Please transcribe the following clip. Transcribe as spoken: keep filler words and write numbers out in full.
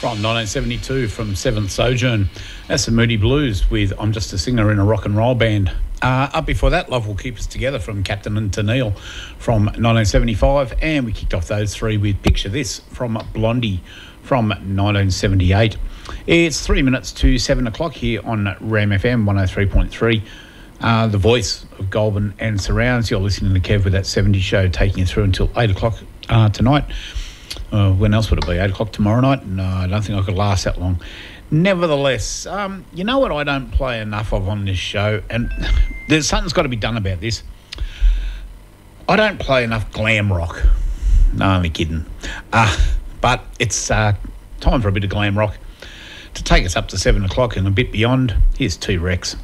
From nineteen seventy-two, from Seventh Sojourn. That's the Moody Blues with I'm Just a Singer in a Rock and Roll Band. Uh, up before that, Love Will Keep Us Together from Captain and Tennille from nineteen seventy-five. And we kicked off those three with Picture This from Blondie from nineteen seventy-eight. It's three minutes to seven o'clock here on Ram F M one oh three point three. Uh, the voice of Goulburn and surrounds. You're listening to Kev with that seventies show, taking you through until eight o'clock uh, tonight. Uh, when else would it be? eight o'clock tomorrow night? No, I don't think I could last that long. Nevertheless, um, you know what I don't play enough of on this show, and there's something's got to be done about this. I don't play enough glam rock. No, I'm only kidding. Uh, but it's uh, time for a bit of glam rock. To take us up to seven o'clock and a bit beyond, here's T-Rex.